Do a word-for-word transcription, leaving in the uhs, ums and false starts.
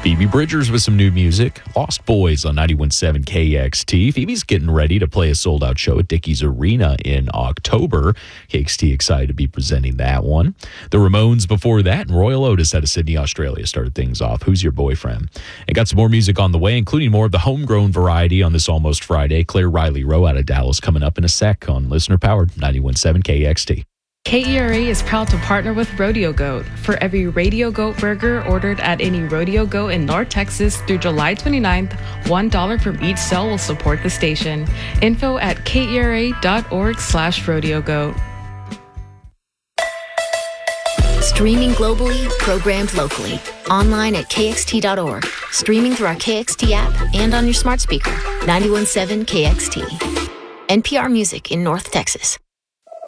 Phoebe Bridgers with some new music. Lost Boys on ninety-one point seven K X T. Phoebe's getting ready to play a sold-out show at Dickies Arena in October. K X T excited to be presenting that one. The Ramones before that, and Royal Otis out of Sydney, Australia started things off. Who's Your Boyfriend? And got some more music on the way, including more of the homegrown variety on this Almost Friday. Claire Riley Rowe out of Dallas coming up in a sec on listener-powered ninety-one point seven K X T. K E R A is proud to partner with Rodeo Goat. For every Radio Goat burger ordered at any Rodeo Goat in North Texas through July twenty-ninth, one dollar from each sale will support the station. Info at kera.org slash Rodeo Goat. Streaming globally, programmed locally. Online at K X T dot org. Streaming through our K X T app and on your smart speaker. ninety-one point seven K X T. N P R Music in North Texas.